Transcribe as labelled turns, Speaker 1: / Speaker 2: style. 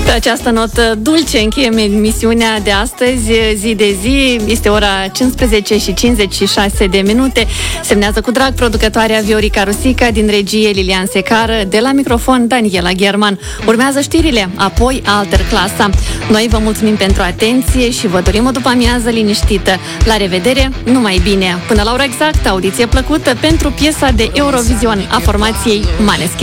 Speaker 1: Pe această notă dulce încheiem emisiunea de astăzi, zi de zi. Este ora 15:56. Semnează cu drag producătoarea Viorica Rusica, din regie Lilian Secară, de la microfon Daniela Gherman. Urmează știrile, apoi Alterclasa. Noi vă mulțumim pentru atenție și vă dorim o după-amiază liniștită. La revedere, numai bine! Până la ora exactă, audiție plăcută pentru piesa de Eurovision a formației Maneskin.